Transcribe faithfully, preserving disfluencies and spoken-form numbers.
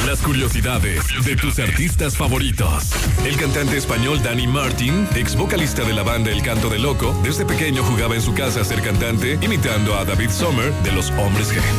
Las curiosidades de tus artistas favoritos. El cantante español Dani Martin, ex vocalista de la banda El Canto de Loco, desde pequeño jugaba en su casa a ser cantante, imitando a David Sommer de Los Hombres G.